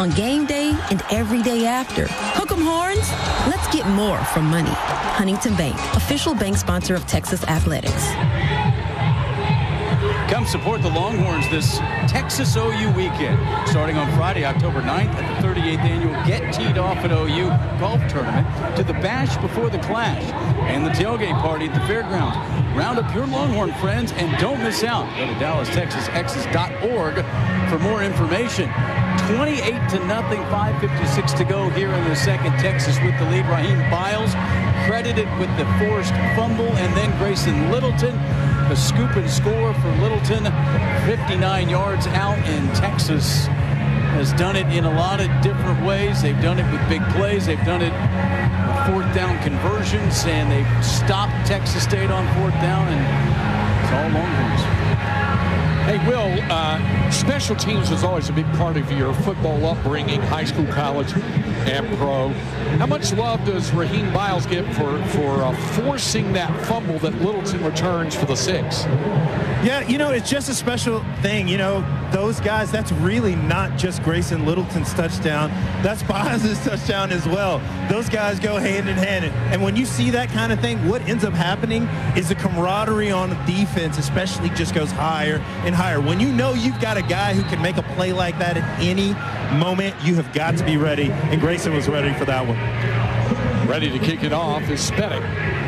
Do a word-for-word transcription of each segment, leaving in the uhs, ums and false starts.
on game day and every day after. Hook 'em horns. Let's get more from money. Huntington Bank, official bank sponsor of Texas Athletics. Come support the Longhorns this Texas O U weekend. Starting on Friday, October ninth at the thirty-eighth annual Get Teed Off at O U golf tournament to the Bash Before the Clash and the tailgate party at the fairgrounds. Round up your Longhorn friends and don't miss out. Go to Dallas Texas Exes dot org for more information. twenty-eight to nothing, five fifty-six to go here in the second. Texas with the lead. Raheem Biles credited with the forced fumble, and then Grayson Littleton, the scoop and score for Littleton, fifty-nine yards out, and Texas has done it in a lot of different ways. They've done it with big plays. They've done it with fourth down conversions, and they've stopped Texas State on fourth down, and it's all Longhorns. Hey, Will, uh, special teams is always a big part of your football upbringing, high school, college, and pro. How much love does Raheem Biles get for, for uh, forcing that fumble that Littleton returns for the six? Yeah, you know, it's just a special thing. You know, those guys, that's really not just Grayson Littleton's touchdown. That's Biles' touchdown as well. Those guys go hand in hand. And when you see that kind of thing, what ends up happening is the camaraderie on the defense especially just goes higher and higher. When you know you've got a guy who can make a play like that at any moment, you have got to be ready. And Grayson was ready for that one. Ready to kick it off is Spetting.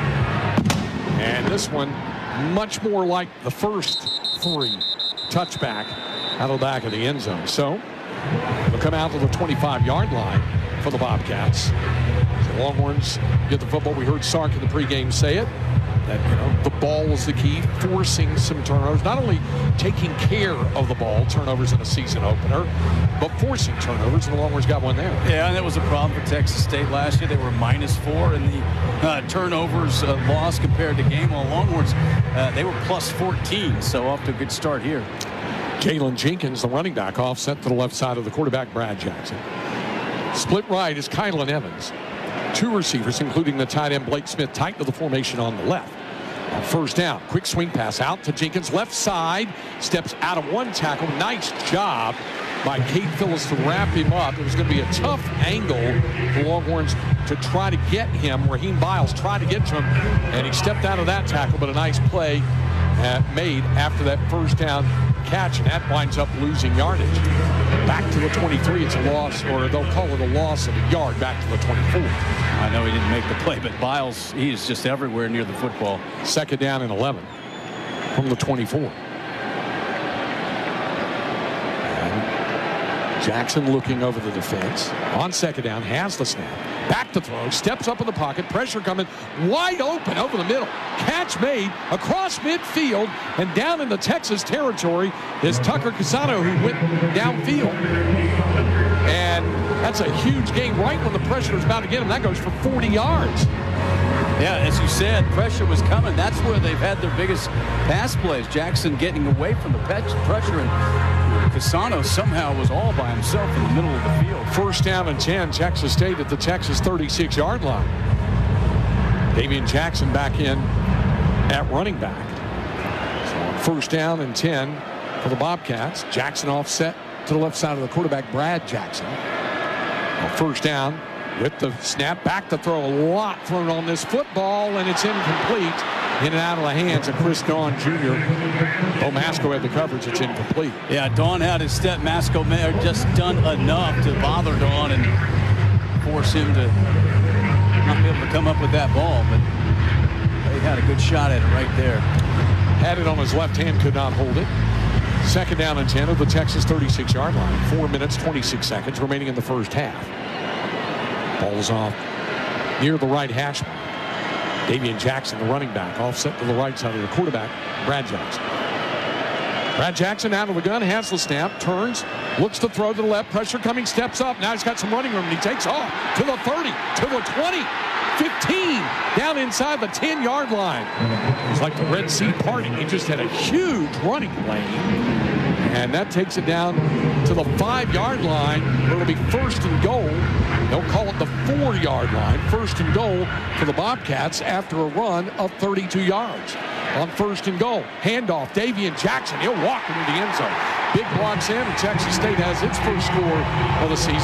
And this one, much more like the first three. Touchback out of the back of the end zone. So they'll come out to the twenty-five-yard line for the Bobcats. The Longhorns get the football. We heard Sark in the pregame say it, that, you know, the ball was the key, forcing some turnovers. Not only taking care of the ball, turnovers in a season opener, but forcing turnovers, and the Longhorns got one there. Yeah, and that was a problem for Texas State last year. They were minus four in the uh, turnovers uh, loss compared to game. While Longhorns, uh, they were plus fourteen, so off to a good start here. Jalen Jenkins, the running back, offset to the left side of the quarterback, Brad Jackson. Split right is Kylan Evans. Two receivers, including the tight end Blake Smith, tight to the formation on the left. On first down, quick swing pass out to Jenkins, left side, steps out of one tackle. Nice job by Cade Phillips to wrap him up. It was going to be a tough angle for Longhorns to try to get him. Raheem Biles tried to get to him, and he stepped out of that tackle, but a nice play uh, made after that first down catch, and that winds up losing yardage. Back to the twenty-three, it's a loss, or they'll call it a loss of a yard back to the twenty-four. I know he didn't make the play, but Biles, he is just everywhere near the football. Second down and eleven from the twenty-four. And Jackson looking over the defense. On second down, has the snap. Back to throw, steps up in the pocket, pressure coming, wide open over the middle. Catch made across midfield, and down in the Texas territory is Tucker Casano, who went downfield. And that's a huge gain right when the pressure is about to get him. That goes for forty yards. Yeah, as you said, pressure was coming. That's where they've had their biggest pass plays. Jackson getting away from the pressure, and Casano somehow was all by himself in the middle of the field. First down and ten, Texas State at the Texas thirty-six-yard line. Davian Jackson back in at running back. So first down and ten for the Bobcats. Jackson offset to the left side of the quarterback, Brad Jackson. Well, first down with the snap, back to throw. A lot thrown on this football, and it's incomplete. In and out of the hands of Chris Dawn Junior Oh, Masco had the coverage. It's incomplete. Yeah, Dawn had his step. Masco may have just done enough to bother Dawn and force him to not be able to come up with that ball, but they had a good shot at it right there. Had it on his left hand, could not hold it. Second down and ten of the Texas thirty-six-yard line. Four minutes, twenty-six seconds remaining in the first half. Ball's off near the right hash mark. Davian Jackson, the running back, offset to the right side of the quarterback, Brad Jackson. Brad Jackson out of the gun, has the snap, turns, looks to throw to the left, pressure coming, steps up. Now he's got some running room, and he takes off to the thirty, to the twenty, fifteen, down inside the ten-yard line. It's like the Red Sea parting. He just had a huge running lane. And that takes it down to the five-yard line, where it'll be first and goal. They'll call it the four-yard line. First and goal for the Bobcats after a run of thirty-two yards. On first and goal, handoff, Davian Jackson. He'll walk into the end zone. Big blocks in, and Texas State has its first score of the season.